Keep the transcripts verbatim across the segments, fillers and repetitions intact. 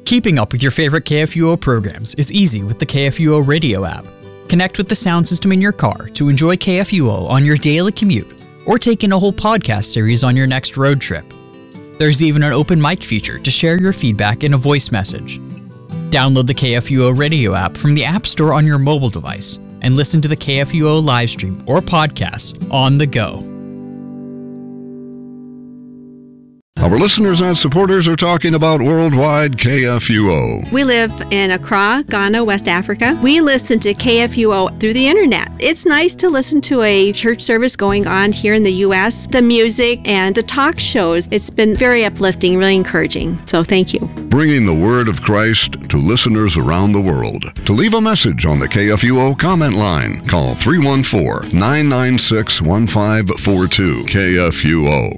Keeping up with your favorite K F U O programs is easy with the K F U O radio app. Connect with the sound system in your car to enjoy K F U O on your daily commute, or take in a whole podcast series on your next road trip. There's even an open mic feature to share your feedback in a voice message. Download the K F U O radio app from the App Store on your mobile device and listen to the K F U O live stream or podcasts on the go. Our listeners and supporters are talking about Worldwide K F U O. We live in Accra, Ghana, West Africa. We listen to K F U O through the internet. It's nice to listen to a church service going on here in the U S, the music and the talk shows. It's been very uplifting, really encouraging. So thank you. Bringing the word of Christ to listeners around the world. To leave a message on the K F U O comment line, call three one four, nine nine six, one five four two. K F U O.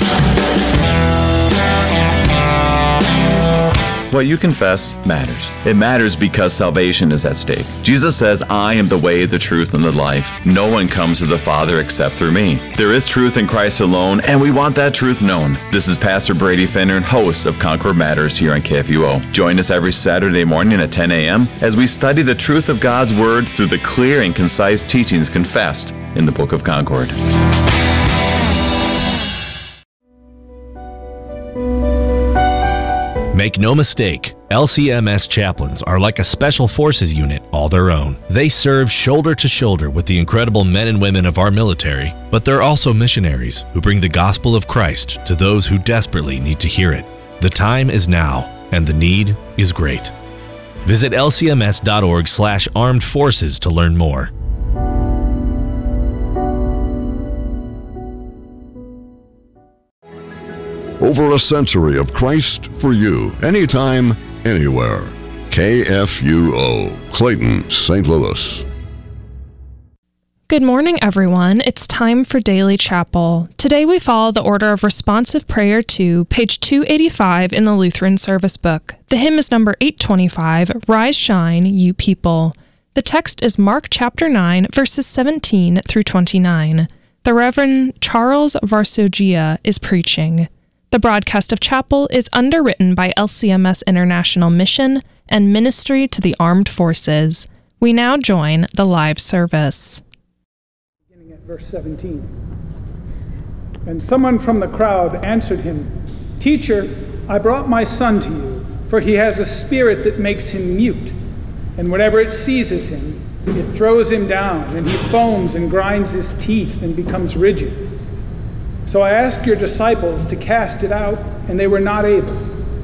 What you confess matters. It matters because salvation is at stake. Jesus says, I am the way, the truth, and the life. No one comes to the Father except through me. There is truth in Christ alone, and we want that truth known. This is Pastor Brady Finner, host of Concord Matters here on K F U O. Join us every Saturday morning at ten a.m. as we study the truth of God's Word through the clear and concise teachings confessed in the Book of Concord. Make no mistake, L C M S chaplains are like a special forces unit all their own. They serve shoulder to shoulder with the incredible men and women of our military, but they're also missionaries who bring the gospel of Christ to those who desperately need to hear it. The time is now, and the need is great. Visit L C M S dot org slash armed forces to learn more. Over a century of Christ for you, anytime, anywhere. K F U O, Clayton, Saint Louis. Good morning, everyone. It's time for Daily Chapel. Today we follow the order of responsive prayer to page two eighty-five in the Lutheran Service Book. The hymn is number eight twenty-five, Rise, Shine, You People. The text is Mark chapter nine, verses seventeen through twenty-nine. The Reverend Charles Varsogia is preaching. The broadcast of chapel is underwritten by L C M S International Mission and Ministry to the Armed Forces. We now join the live service. Beginning at verse seventeen. And someone from the crowd answered him, Teacher, I brought my son to you, for he has a spirit that makes him mute, and whenever it seizes him, it throws him down, and he foams and grinds his teeth and becomes rigid. So I asked your disciples to cast it out, and they were not able.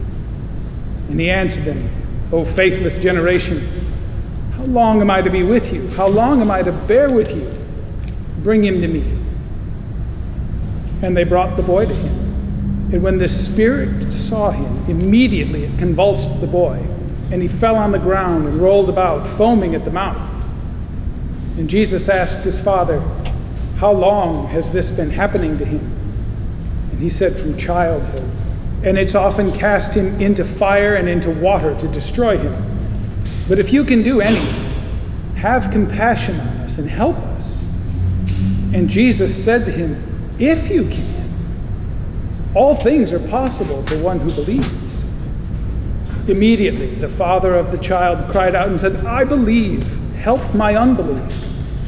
And he answered them, O faithless generation, how long am I to be with you? How long am I to bear with you? Bring him to me. And they brought the boy to him. And when the spirit saw him, immediately it convulsed the boy, and he fell on the ground and rolled about, foaming at the mouth. And Jesus asked his father, How long has this been happening to him? And he said, From childhood. And it's often cast him into fire and into water to destroy him. But if you can do anything, have compassion on us and help us. And Jesus said to him, If you can, all things are possible for one who believes. Immediately the father of the child cried out and said, I believe, help my unbelief.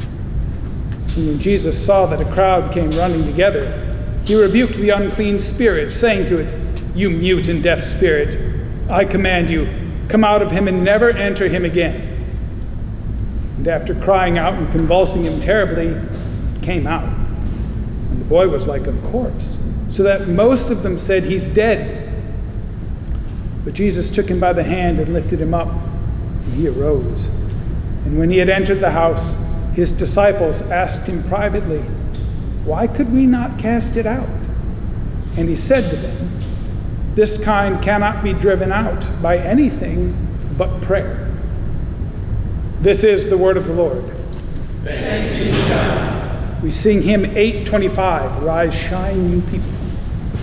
And when Jesus saw that a crowd came running together, he rebuked the unclean spirit, saying to it, You mute and deaf spirit, I command you, come out of him and never enter him again. And after crying out and convulsing him terribly, it came out. And the boy was like a corpse, so that most of them said, He's dead. But Jesus took him by the hand and lifted him up, and he arose. And when he had entered the house, his disciples asked him privately, Why could we not cast it out? And he said to them, This kind cannot be driven out by anything but prayer. This is the word of the Lord. Thanks be to God. We sing hymn eight twenty-five, Rise, Shine, You People.